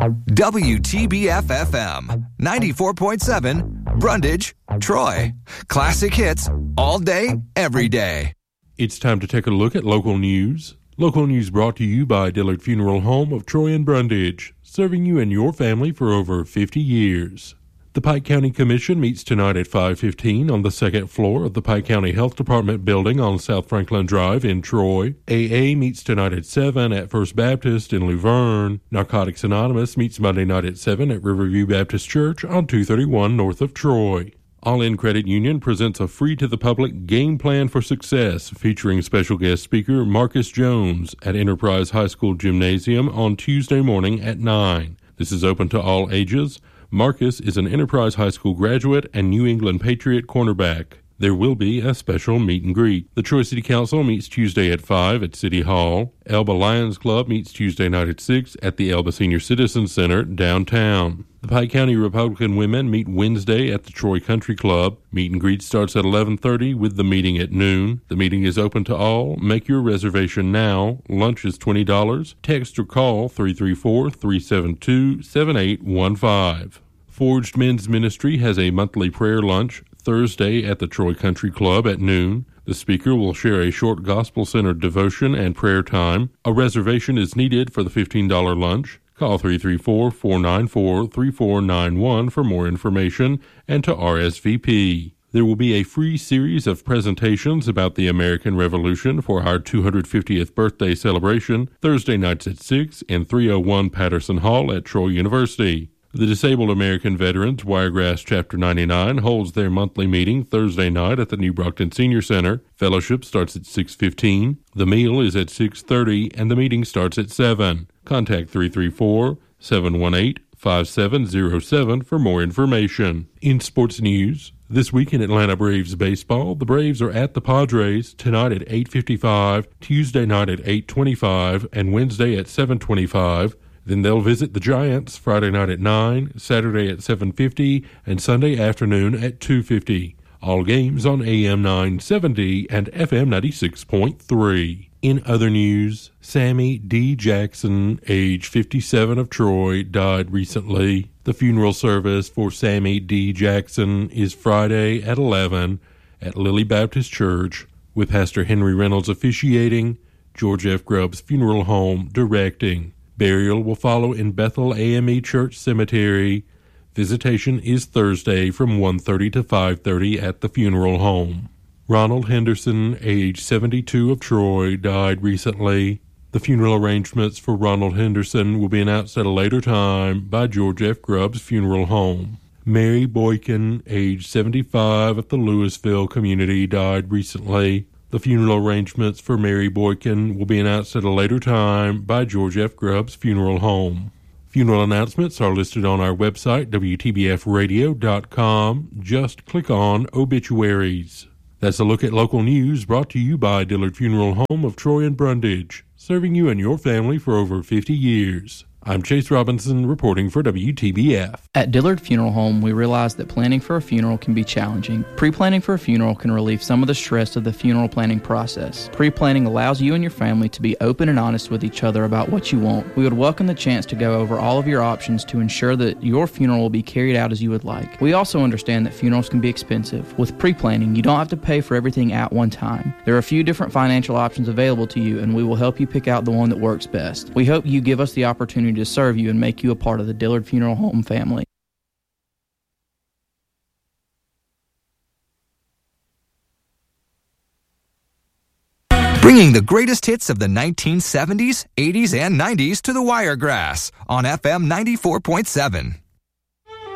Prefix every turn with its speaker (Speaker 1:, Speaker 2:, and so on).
Speaker 1: WTBF-FM, 94.7, Brundage, Troy. Classic hits, all day, every day.
Speaker 2: It's time to take a look at local news. Local news brought to you by Dillard Funeral Home of Troy and Brundage, serving you and your family for over 50 years. The Pike County Commission meets tonight at 5:15 on the second floor of the Pike County Health Department building on South Franklin Drive in Troy. AA meets tonight at 7 at First Baptist in Luverne. Narcotics Anonymous meets Monday night at 7 at Riverview Baptist Church on 231 north of Troy. All In Credit Union presents a free-to-the-public Game Plan for Success featuring special guest speaker Marcus Jones at Enterprise High School Gymnasium on Tuesday morning at 9. This is open to all ages. Marcus is an Enterprise High School graduate and New England Patriot cornerback. There will be a special meet and greet. The Troy City Council meets Tuesday at 5 at City Hall. Elba Lions Club meets Tuesday night at 6 at the Elba Senior Citizen Center downtown. The Pike County Republican women meet Wednesday at the Troy Country Club. Meet and greet starts at 11:30 with the meeting at noon. The meeting is open to all. Make your reservation now. Lunch is $20. Text or call 334-372-7815. Forged Men's Ministry has a monthly prayer lunch Thursday at the Troy Country Club at noon. The speaker will share a short gospel-centered devotion and prayer time. A reservation is needed for the $15 lunch. Call 334-494-3491 for more information and to RSVP. There will be a free series of presentations about the American Revolution for our 250th birthday celebration, Thursday nights at 6 in 301 Patterson Hall at Troy University. The Disabled American Veterans Wiregrass Chapter 99 holds their monthly meeting Thursday night at the New Brockton Senior Center. Fellowship starts at 6:15. The meal is at 6:30, and the meeting starts at 7. Contact 334-718-5707 for more information. In sports news, this week in Atlanta Braves baseball, the Braves are at the Padres tonight at 8:55, Tuesday night at 8:25, and Wednesday at 7:25. Then they'll visit the Giants Friday night at 9, Saturday at 7:50, and Sunday afternoon at 2:50. All games on AM 970 and FM 96.3. In other news, Sammy D. Jackson, age 57 of Troy, died recently. The funeral service for Sammy D. Jackson is Friday at 11 at Lily Baptist Church, with Pastor Henry Reynolds officiating, George F. Grubbs Funeral Home directing. Burial will follow in Bethel AME Church Cemetery. Visitation is Thursday from 1:30 to 5:30 at the funeral home. Ronald Henderson, age 72 of Troy, died recently. The funeral arrangements for Ronald Henderson will be announced at a later time by George F. Grubbs Funeral Home. Mary Boykin, age 75 of the Louisville community, died recently. The funeral arrangements for Mary Boykin will be announced at a later time by George F. Grubbs Funeral Home. Funeral announcements are listed on our website, WTBFradio.com. Just click on Obituaries. That's a look at local news brought to you by Dillard Funeral Home of Troy and Brundage, serving you and your family for over 50 years. I'm Chase Robinson reporting for WTBF.
Speaker 3: At Dillard Funeral Home, we realize that planning for a funeral can be challenging. Pre-planning for a funeral can relieve some of the stress of the funeral planning process. Pre-planning allows you and your family to be open and honest with each other about what you want. We would welcome the chance to go over all of your options to ensure that your funeral will be carried out as you would like. We also understand that funerals can be expensive. With pre-planning, you don't have to pay for everything at one time. There are a few different financial options available to you, and we will help you pick out the one that works best. We hope you give us the opportunity to serve you and make you a part of the Dillard Funeral Home family.
Speaker 1: Bringing the greatest hits of the 1970s, 80s, and 90s to the Wiregrass on FM 94.7.